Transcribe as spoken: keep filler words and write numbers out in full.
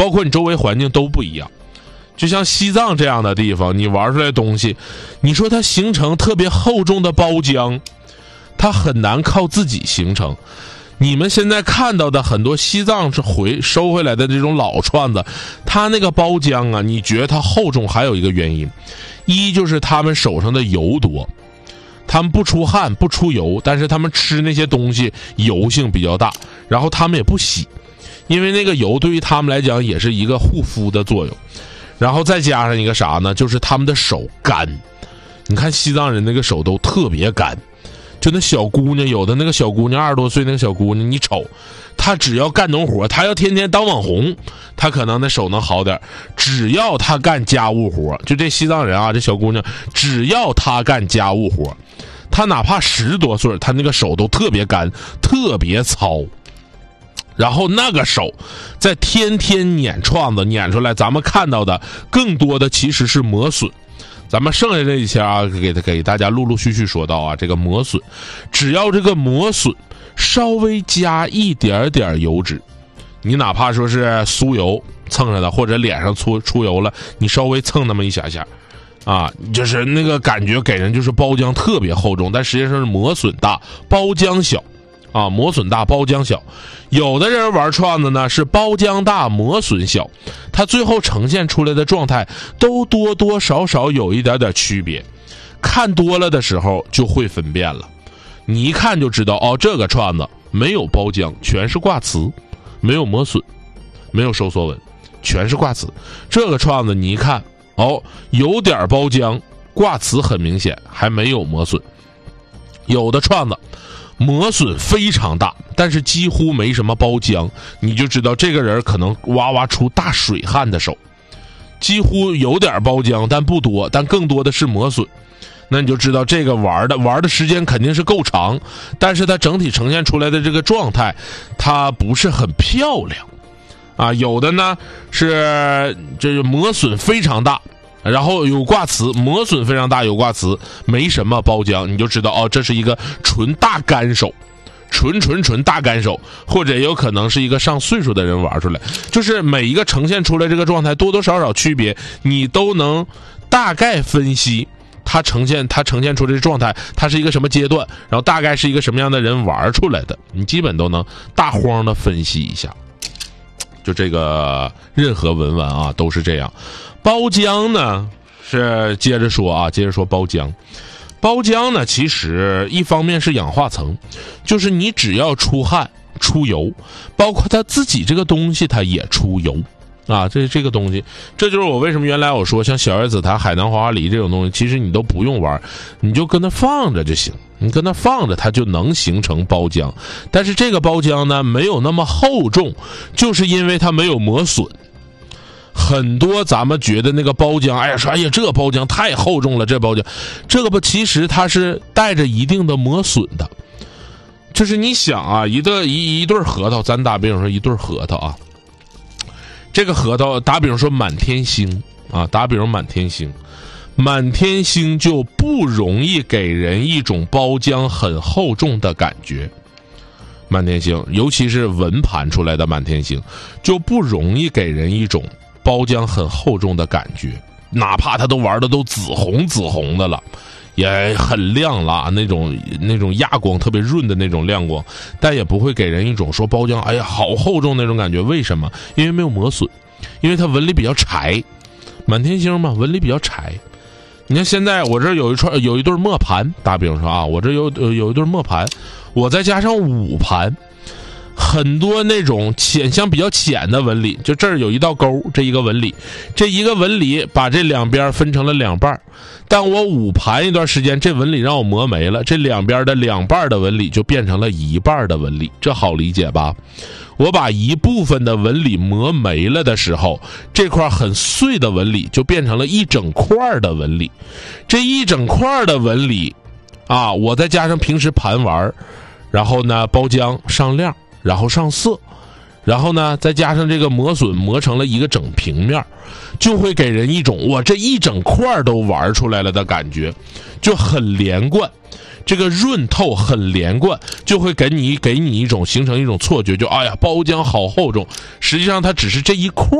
包括你周围环境都不一样。就像西藏这样的地方，你玩出来的东西，你说它形成特别厚重的包浆，它很难靠自己形成。你们现在看到的很多西藏是回收回来的这种老串子，它那个包浆啊，你觉得它厚重还有一个原因，一就是他们手上的油多，他们不出汗不出油，但是他们吃那些东西油性比较大，然后他们也不洗，因为那个油对于他们来讲也是一个护肤的作用。然后再加上一个啥呢，就是他们的手干，你看西藏人那个手都特别干，就那小姑娘，有的那个小姑娘二十多岁那个小姑娘，你瞅她只要干农活，她要天天当网红，她可能那手能好点。只要她干家务活，就这西藏人啊，这小姑娘只要她干家务活，她哪怕十多岁，她那个手都特别干特别糙，然后那个手在天天碾串子碾出来，咱们看到的更多的其实是磨损。咱们剩下这一些啊，给给大家陆陆续续说到啊，这个磨损，只要这个磨损稍微加一点点油脂，你哪怕说是酥油蹭上的，或者脸上出出油了，你稍微蹭那么一下下啊，就是那个感觉给人就是包浆特别厚重，但实际上是磨损大包浆小啊，磨损大包浆小。有的人玩串子呢是包浆大磨损小，它最后呈现出来的状态都多多少少有一点点区别，看多了的时候就会分辨了。你一看就知道，哦，这个串子没有包浆，全是挂瓷，没有磨损，没有收缩纹，全是挂瓷。这个串子你一看，哦，有点包浆，挂瓷很明显，还没有磨损。有的串子磨损非常大，但是几乎没什么包浆，你就知道这个人可能哇哇出大水汗的手。几乎有点包浆，但不多，但更多的是磨损。那你就知道这个玩的玩的时间肯定是够长，但是它整体呈现出来的这个状态，它不是很漂亮啊。有的呢是这个磨损非常大，然后有挂瓷，磨损非常大，有挂瓷，没什么包浆，你就知道哦，这是一个纯大干手，纯纯纯大干手，或者也有可能是一个上岁数的人玩出来。就是每一个呈现出来这个状态多多少少区别，你都能大概分析它呈现它呈现出这个状态，它是一个什么阶段，然后大概是一个什么样的人玩出来的，你基本都能大荒的分析一下。就这个任何文玩啊都是这样。包浆呢是接着说啊，接着说包浆。包浆呢其实一方面是氧化层，就是你只要出汗出油，包括它自己这个东西它也出油啊，这这个东西，这就是我为什么原来我说像小叶紫檀、海南花花梨这种东西，其实你都不用玩，你就跟它放着就行，你跟它放着它就能形成包浆。但是这个包浆呢没有那么厚重，就是因为它没有磨损。很多咱们觉得那个包浆，哎呀说哎呀这个包浆太厚重了，这包浆这个不其实它是带着一定的磨损的。就是你想啊，一个一一对核桃，咱打比方说一对核桃啊，这个核桃打比方说满天星啊，打比方满天星，满天星就不容易给人一种包浆很厚重的感觉。满天星，尤其是纹盘出来的满天星，就不容易给人一种包浆很厚重的感觉。哪怕它都玩的都紫红紫红的了，也很亮了，那种那种亚光特别润的那种亮光，但也不会给人一种说包浆哎呀好厚重那种感觉。为什么？因为没有磨损，因为它纹理比较柴，满天星嘛，纹理比较柴。你看现在我这有一串有一对磨盘，打比方说啊，我这有有一对磨盘，我再加上五盘，很多那种浅像比较浅的纹理，就这儿有一道沟，这一个纹理，这一个纹理把这两边分成了两半，但我五盘一段时间，这纹理让我磨没了，这两边的两半的纹理就变成了一半的纹理，这好理解吧？我把一部分的纹理磨没了的时候，这块很碎的纹理就变成了一整块的纹理，这一整块的纹理啊，我再加上平时盘玩，然后呢包浆上亮，然后上色，然后呢再加上这个磨损磨成了一个整平面，就会给人一种我这一整块都玩出来了的感觉，就很连贯，这个润透很连贯，就会给你给你一种形成一种错觉，就哎呀包浆好厚重，实际上它只是这一块